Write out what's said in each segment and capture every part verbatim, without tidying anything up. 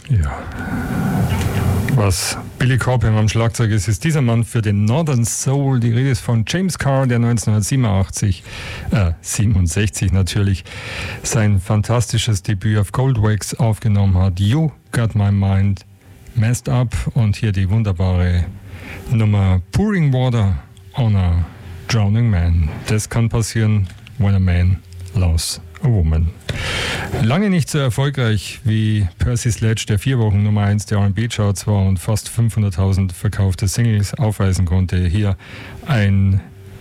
Ja. Was Billy Corben am Schlagzeug ist, ist dieser Mann für den Northern Soul. Die Rede ist von James Carr, der neunzehnhundertsiebenundachtzig, äh, siebenundsechzig natürlich, sein fantastisches Debüt auf Goldwax aufgenommen hat. You Got My Mind Messed Up, und hier die wunderbare Nummer Pouring Water on a Drowning Man. Das kann passieren, when a man loves a woman. Lange nicht so erfolgreich wie Percy Sledge, der vier Wochen Nummer eins der R and B-Charts war und fast fünfhunderttausend verkaufte Singles aufweisen konnte. Hier ein,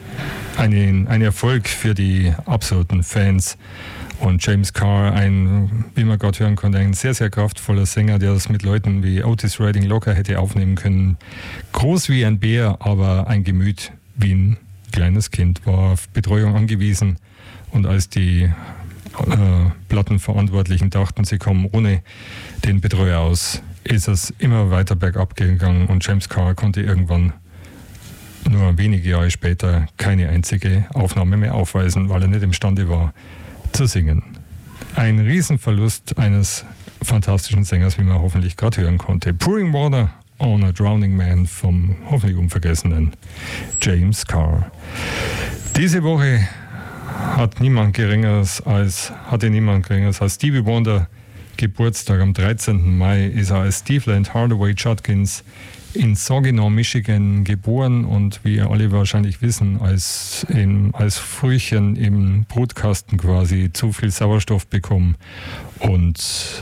ein, ein Erfolg für die absoluten Fans. Und James Carr, ein, wie man gerade hören konnte, ein sehr, sehr kraftvoller Sänger, der das mit Leuten wie Otis Redding locker hätte aufnehmen können. Groß wie ein Bär, aber ein Gemüt wie ein kleines Kind, war auf Betreuung angewiesen. Und als die äh, Plattenverantwortlichen dachten, sie kommen ohne den Betreuer aus, ist es immer weiter bergab gegangen, und James Carr konnte irgendwann nur wenige Jahre später keine einzige Aufnahme mehr aufweisen, weil er nicht imstande war zu singen. Ein Riesenverlust eines fantastischen Sängers, wie man hoffentlich gerade hören konnte. Pouring Water on a Drowning Man vom hoffentlich unvergessenen James Carr. Diese Woche hat niemand Geringeres als, hatte niemand Geringeres als Stevie Wonder Geburtstag. Am dreizehnten Mai ist er als Steve Hardaway Judkins in Saginaw, Michigan geboren und, wie ihr alle wahrscheinlich wissen, als, in, als Frühchen im Brutkasten quasi zu viel Sauerstoff bekommen, und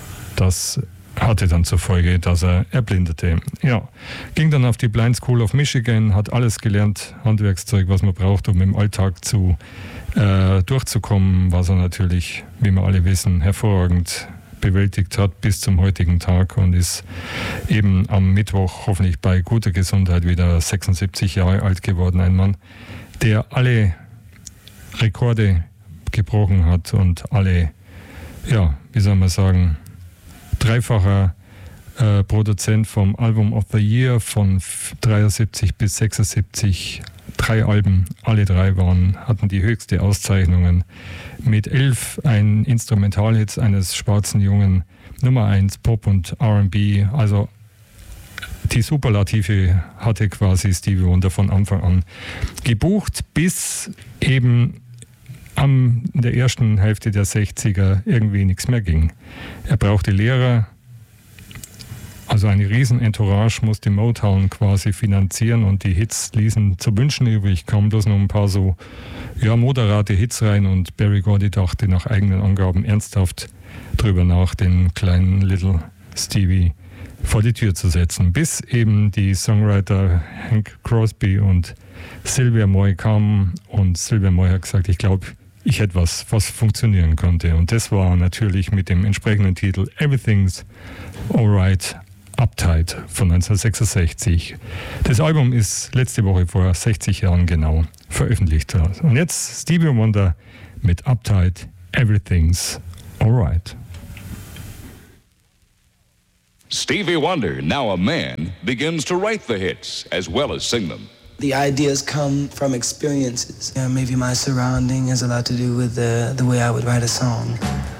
das hatte dann zur Folge, dass er erblindete. Ja, ging dann auf die Blind School of Michigan, hat alles gelernt, Handwerkszeug, was man braucht, um im Alltag zu äh, durchzukommen, was er natürlich, wie wir alle wissen, hervorragend bewältigt hat bis zum heutigen Tag, und ist eben am Mittwoch hoffentlich bei guter Gesundheit wieder sechsundsiebzig Jahre alt geworden. Ein Mann, der alle Rekorde gebrochen hat und alle, ja, wie soll man sagen, dreifacher äh, Produzent vom Album of the Year von dreiundsiebzig bis sechsundsiebzig. Drei Alben, alle drei waren, hatten die höchste Auszeichnungen. Mit elf ein Instrumentalhit eines schwarzen Jungen, Nummer eins Pop und R and B. Also die Superlative hatte quasi Stevie Wonder von Anfang an gebucht, bis eben am, in der ersten Hälfte der sechziger irgendwie nichts mehr ging. Er brauchte Lehrer. Also eine riesen Entourage musste Motown quasi finanzieren, und die Hits ließen zu wünschen übrig, kamen bloß noch ein paar so ja, moderate Hits rein, und Berry Gordy dachte nach eigenen Angaben ernsthaft drüber nach, den kleinen Little Stevie vor die Tür zu setzen, bis eben die Songwriter Hank Crosby und Sylvia Moy kamen, und Sylvia Moy hat gesagt, ich glaube, ich hätte was, was funktionieren konnte, und das war natürlich mit dem entsprechenden Titel Everything's Alright Uptight von neunzehnhundertsechsundsechzig. Das Album ist letzte Woche vor sechzig Jahren genau veröffentlicht. Und jetzt Stevie Wonder mit Uptight, Everything's Alright. Stevie Wonder, now a man, begins to write the hits as well as sing them. The ideas come from experiences. Yeah, maybe my surrounding has a lot to do with the, the way I would write a song.